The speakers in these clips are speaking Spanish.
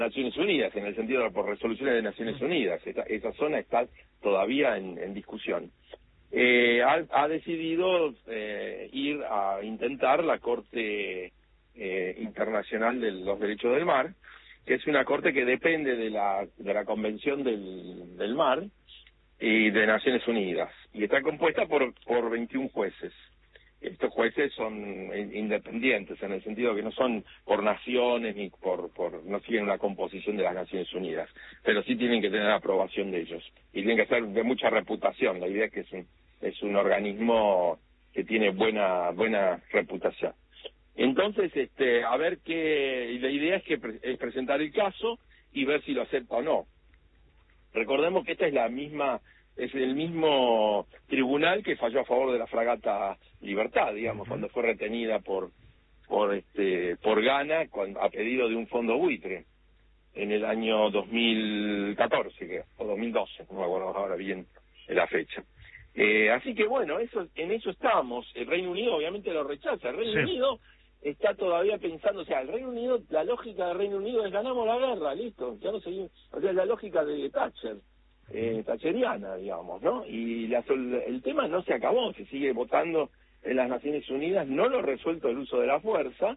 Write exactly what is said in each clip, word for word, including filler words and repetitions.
Naciones Unidas, en el sentido de por resoluciones de Naciones Unidas. Esa, esa zona está todavía en, en discusión. Eh, ha, ha decidido eh, ir a intentar la Corte eh, Internacional de los Derechos del Mar, que es una corte que depende de la, de la Convención del, del Mar y de Naciones Unidas, y está compuesta por, por veintiún jueces. Estos jueces son independientes, en el sentido que no son por naciones ni por, por no siguen la composición de las Naciones Unidas, pero sí tienen que tener la aprobación de ellos, y tienen que ser de mucha reputación. La idea es que es un, es un organismo que tiene buena buena reputación. Entonces, este, a ver qué, la idea es que pre, es presentar el caso y ver si lo acepta o no. Recordemos que esta es la misma, es el mismo tribunal que falló a favor de la fragata Libertad, digamos, uh-huh. cuando fue retenida por por este por Ghana con, a pedido de un fondo buitre en el año dos mil catorce, creo, o dos mil doce, no me acuerdo ahora bien la fecha. Eh, así que bueno, eso en eso estamos. El Reino Unido obviamente lo rechaza. El Reino sí. Unido está todavía pensando, o sea, el Reino Unido, la lógica del Reino Unido es ganamos la guerra, listo, ya no seguimos, o sea, es la lógica de Thatcher, eh, thatcheriana, digamos, ¿no? Y la, el tema no se acabó, se sigue votando en las Naciones Unidas, no lo ha resuelto el uso de la fuerza,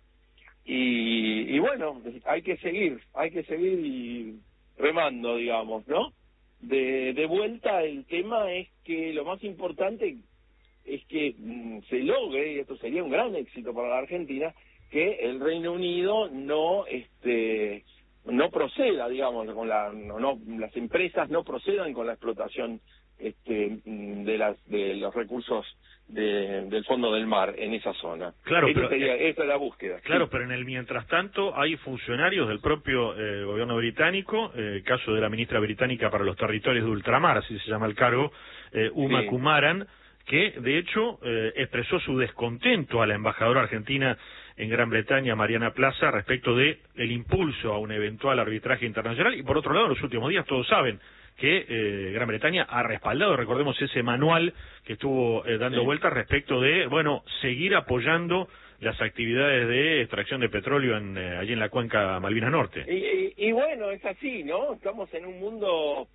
y, y bueno, hay que seguir, hay que seguir y remando, digamos, ¿no? De, de vuelta, el tema es que lo más importante es que mmm, se logre, y esto sería un gran éxito para la Argentina, que el Reino Unido no este no proceda, digamos, con la no, no las empresas no procedan con la explotación este de las de los recursos de, del fondo del mar en esa zona. Claro, Esa pero sería, esa es la búsqueda. Claro, sí. pero en el mientras tanto hay funcionarios del propio eh, gobierno británico, eh, el caso de la ministra británica para los territorios de ultramar, así se llama el cargo, eh, Uma sí. Kumaran, que de hecho eh, expresó su descontento a la embajadora argentina en Gran Bretaña, Mariana Plaza, respecto de el impulso a un eventual arbitraje internacional. Y por otro lado, en los últimos días todos saben que eh, Gran Bretaña ha respaldado, recordemos ese manual que estuvo eh, dando sí. vueltas respecto de, bueno, seguir apoyando las actividades de extracción de petróleo en, eh, allí en la cuenca Malvinas Norte. Y, y, y bueno, es así, ¿no? Estamos en un mundo,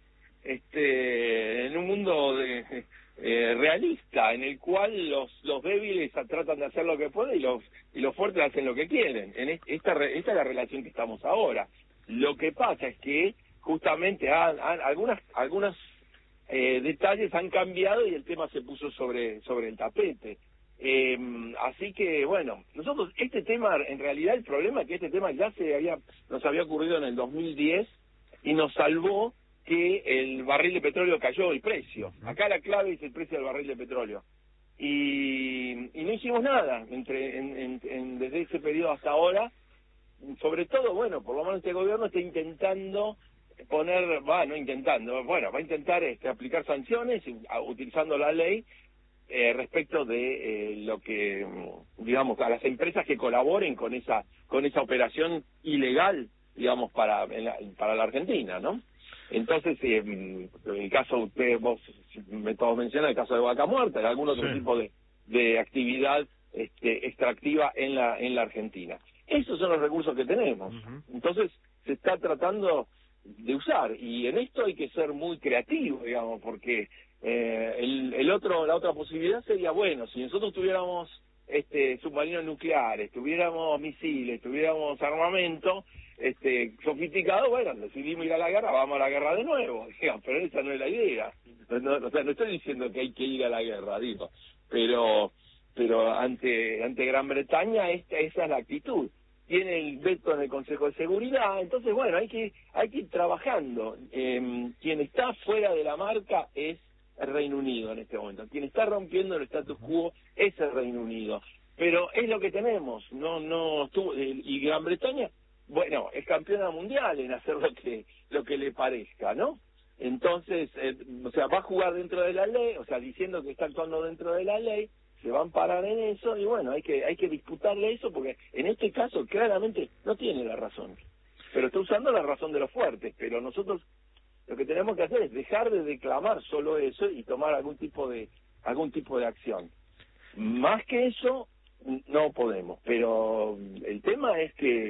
este, en un mundo de, eh, realista, en el cual los los débiles tratan de hacer lo que pueden y los y los fuertes hacen lo que quieren. En esta esta es la relación que estamos ahora. Lo que pasa es que justamente han, han, algunas algunas eh, detalles han cambiado y el tema se puso sobre sobre el tapete. Eh, así que bueno, nosotros este tema, en realidad el problema es que este tema ya se había nos había ocurrido en el dos mil diez y nos salvó que el barril de petróleo cayó el precio. Acá la clave es el precio del barril de petróleo. Y, y no hicimos nada entre en, en, en, desde ese periodo hasta ahora. Sobre todo, bueno, por lo menos este gobierno está intentando poner, va, no intentando, bueno, va a intentar este, aplicar sanciones utilizando la ley eh, respecto de eh, lo que, digamos, a las empresas que colaboren con esa con esa operación ilegal, digamos, para en la, para la Argentina, ¿no? Entonces, eh, en el caso, ustedes, vos me todos mencionan el caso de Vaca Muerta, y algún otro sí. tipo de, de actividad este, extractiva en la en la Argentina. Esos son los recursos que tenemos. Uh-huh. Entonces, se está tratando de usar, y en esto hay que ser muy creativo, digamos, porque eh, el, el otro la otra posibilidad sería, bueno, si nosotros tuviéramos este submarinos nucleares, tuviéramos misiles, tuviéramos armamento este sofisticado, bueno, decidimos ir a la guerra, vamos a la guerra de nuevo, digamos, pero esa no es la idea. No, o sea, no estoy diciendo que hay que ir a la guerra, digo, pero pero ante ante Gran Bretaña esta esa es la actitud. Tiene el veto en el Consejo de Seguridad, entonces bueno, hay que hay que ir trabajando. Eh, quien está fuera de la marca es el Reino Unido en este momento. Quien está rompiendo el status quo es el Reino Unido. Pero es lo que tenemos, no no estuvo, eh, y Gran Bretaña, bueno, es campeona mundial en hacer lo que lo que le parezca, ¿no? Entonces, eh, o sea, va a jugar dentro de la ley, o sea, diciendo que está actuando dentro de la ley, se van a parar en eso y bueno, hay que hay que disputarle eso porque en este caso claramente no tiene la razón, pero está usando la razón de los fuertes. Pero nosotros lo que tenemos que hacer es dejar de declamar solo eso y tomar algún tipo de algún tipo de acción. Más que eso no podemos, pero el tema es que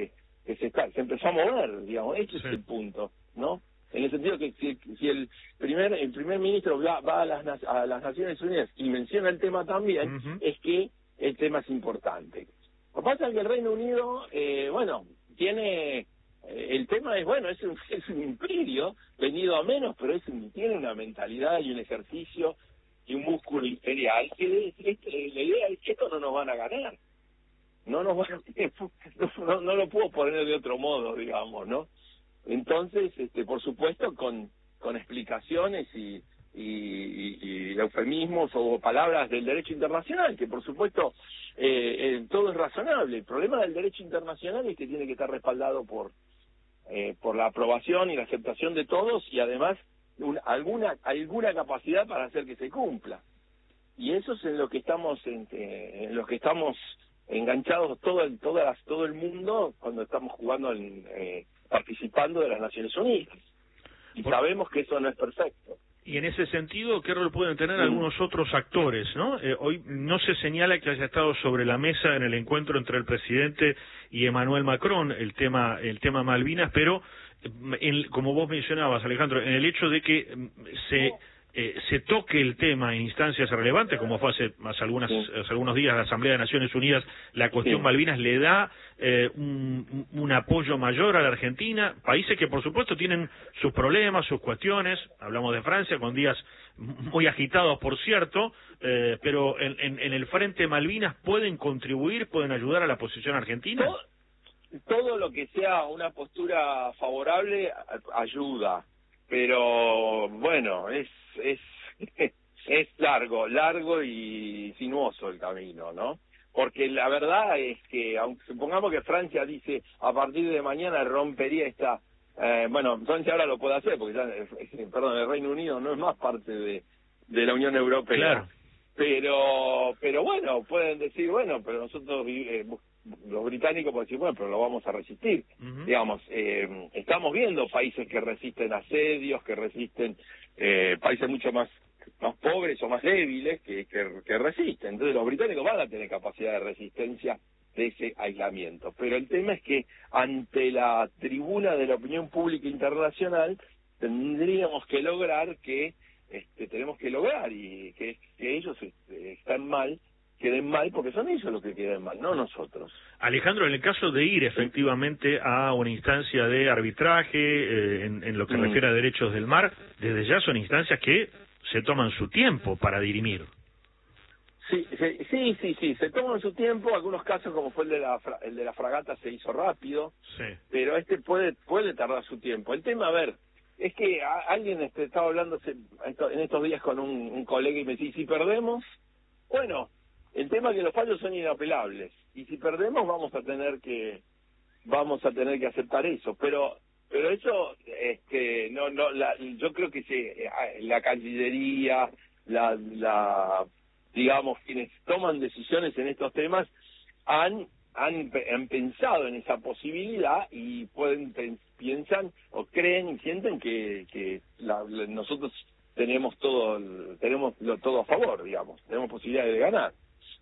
que se está, se empezó a mover, digamos, este sí. es el punto, ¿no? En el sentido que si, si el primer el primer ministro va, va a, las, a las Naciones Unidas y menciona el tema también, uh-huh. es que el tema es importante. Lo que pasa es que el Reino Unido, eh, bueno, tiene, eh, el tema es, bueno, es un, es un imperio venido a menos, pero es un, tiene una mentalidad y un ejercicio y un músculo imperial que es, es, la idea es que esto no nos van a ganar. No nos van a, no, no, no lo puedo poner de otro modo, digamos, ¿no? Entonces, este, por supuesto, con, con explicaciones y, y, y, y eufemismos o palabras del derecho internacional, que por supuesto eh, eh, todo es razonable. El problema del derecho internacional es que tiene que estar respaldado por eh, por la aprobación y la aceptación de todos y además una, alguna alguna capacidad para hacer que se cumpla. Y eso es en lo que estamos en, en lo que estamos enganchados todo el todas las, todo el mundo cuando estamos jugando en, eh, participando de las Naciones Unidas y Por... sabemos que eso no es perfecto. Y en ese sentido, ¿qué rol pueden tener mm. algunos otros actores, no? Eh, hoy no se señala que haya estado sobre la mesa en el encuentro entre el presidente y Emmanuel Macron el tema el tema Malvinas, pero en, como vos mencionabas, Alejandro, en el hecho de que se Eh, se toque el tema en instancias relevantes, como fue hace, hace, algunas, sí. hace algunos días la Asamblea de Naciones Unidas, la cuestión sí. Malvinas le da eh, un, un apoyo mayor a la Argentina, países que por supuesto tienen sus problemas, sus cuestiones, hablamos de Francia con días muy agitados por cierto, eh, pero en, en, en el frente Malvinas pueden contribuir, pueden ayudar a la posición argentina. Todo, todo lo que sea una postura favorable ayuda, pero bueno, es es es largo, largo y sinuoso el camino, ¿no? Porque la verdad es que, aunque supongamos que Francia dice a partir de mañana rompería esta, eh, bueno, Francia ahora lo puede hacer, porque ya, eh, perdón, el Reino Unido no es más parte de, de la Unión Europea. Claro. Pero, pero bueno, pueden decir, bueno, pero nosotros, eh, los británicos pueden decir, bueno, pero lo vamos a resistir. Uh-huh. Digamos, eh, estamos viendo países que resisten asedios, que resisten, eh, países mucho más más pobres o más débiles que, que, que resisten. Entonces los británicos van a tener capacidad de resistencia de ese aislamiento. Pero el tema es que ante la tribuna de la opinión pública internacional tendríamos que lograr que, este, tenemos que lograr y que, que ellos este, están mal, queden mal, porque son ellos los que queden mal, no nosotros. Alejandro, en el caso de ir efectivamente a una instancia de arbitraje, eh, en, en lo que mm. refiere a derechos del mar, desde ya son instancias que se toman su tiempo para dirimir. Sí, sí, sí, sí, sí, se toman su tiempo. Algunos casos, como fue el de la el de la fragata, se hizo rápido, sí. pero este puede puede tardar su tiempo. El tema, a ver, es que a, alguien este, estaba hablando en estos días con un, un colega y me decía, si perdemos, bueno, el tema es que los fallos son inapelables y si perdemos vamos a tener que vamos a tener que aceptar eso, pero pero eso este no no la, yo creo que se, la Cancillería, la la digamos quienes toman decisiones en estos temas han han, han pensado en esa posibilidad y pueden piensan o creen y sienten que que la, la, nosotros tenemos todo tenemos lo, todo a favor, digamos, tenemos posibilidades de ganar.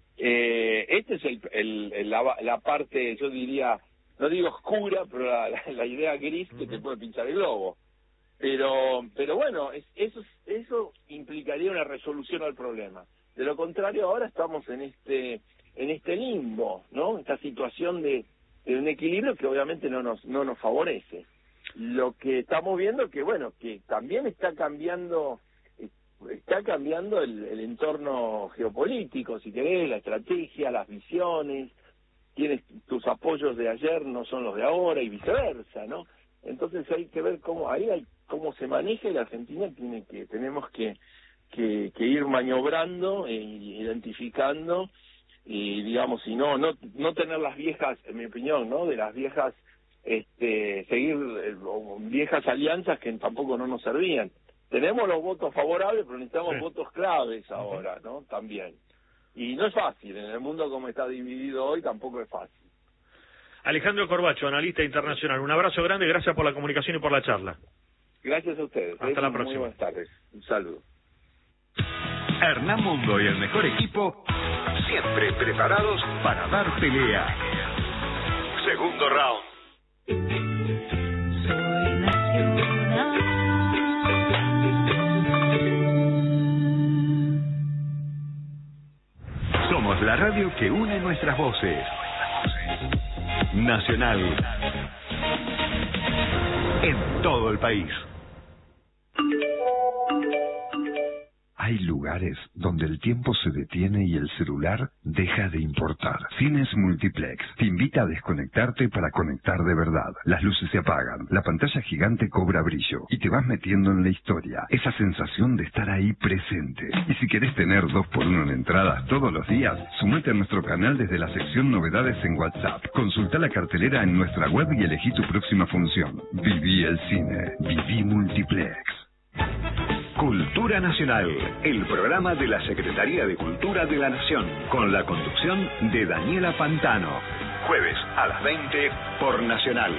Eh, este es el, el, el la, la parte, yo diría, no digo oscura, pero la, la, la idea gris que te puede pinchar el globo. Pero pero bueno, es, eso eso implicaría una resolución al problema. De lo contrario, ahora estamos en este en este limbo, ¿no? Esta situación de, de un equilibrio que obviamente no nos no nos favorece. Lo que estamos viendo que bueno, que también está cambiando está cambiando el, el entorno geopolítico, si querés, la estrategia, las visiones. Tienes tus apoyos de ayer no son los de ahora y viceversa, ¿no? Entonces hay que ver cómo ahí hay cómo se maneja y la Argentina tiene que tenemos que que, que ir maniobrando e identificando y digamos y no no no tener las viejas, en mi opinión, ¿no? De las viejas este seguir eh, viejas alianzas que tampoco no nos servían. Tenemos los votos favorables, pero necesitamos sí. votos claves ahora, ¿no? También. Y no es fácil, en el mundo como está dividido hoy tampoco es fácil. Alejandro Corbacho, analista internacional, un abrazo grande, gracias por la comunicación y por la charla. Gracias a ustedes. Hasta la próxima. Muy buenas tardes. Un saludo. Hernán Mundo y el mejor equipo, siempre preparados para dar pelea. Segundo round. Soy nacional. Somos la radio que une nuestras voces. Nacional. En todo el país. Hay lugares donde el tiempo se detiene y el celular deja de importar. Cines Multiplex te invita a desconectarte para conectar de verdad. Las luces se apagan, la pantalla gigante cobra brillo y te vas metiendo en la historia. Esa sensación de estar ahí presente. Y si querés tener dos por uno en entradas todos los días, sumate a nuestro canal desde la sección Novedades en WhatsApp. Consulta la cartelera en nuestra web y elegí tu próxima función. Viví el cine. Viví Multiplex. Cultura Nacional, el programa de la Secretaría de Cultura de la Nación, con la conducción de Daniela Pantano. Jueves a las veinte por Nacional.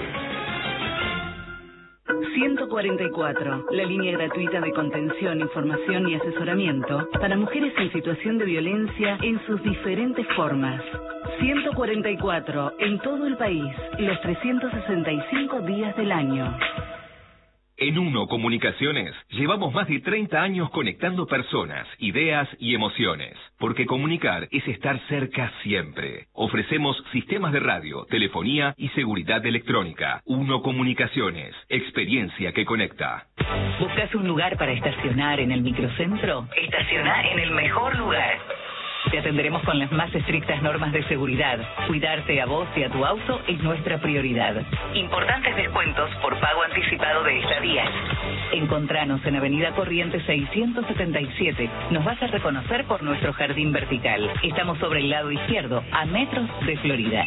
ciento cuarenta y cuatro, la línea gratuita de contención, información y asesoramiento para mujeres en situación de violencia en sus diferentes formas. ciento cuarenta y cuatro, en todo el país, los trescientos sesenta y cinco días del año. En Uno Comunicaciones llevamos más de treinta años conectando personas, ideas y emociones, porque comunicar es estar cerca siempre. Ofrecemos sistemas de radio, telefonía y seguridad electrónica. Uno Comunicaciones, experiencia que conecta. ¿Buscas un lugar para estacionar en el microcentro? Estacioná en el mejor lugar. Te atenderemos con las más estrictas normas de seguridad. Cuidarte a vos y a tu auto es nuestra prioridad. Importantes descuentos por pago anticipado de estadías. Encontranos en Avenida Corrientes seiscientos setenta y siete. Nos vas a reconocer por nuestro jardín vertical. Estamos sobre el lado izquierdo, a metros de Florida.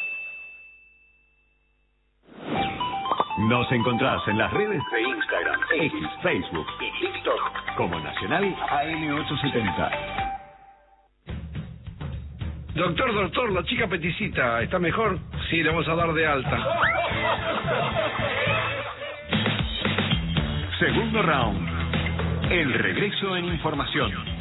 Nos encontrás en las redes de Instagram, X, Facebook y TikTok como Nacional A M ochocientos setenta. Doctor, doctor, la chica peticita, ¿está mejor? Sí, le vamos a dar de alta. Segundo round. El regreso en información.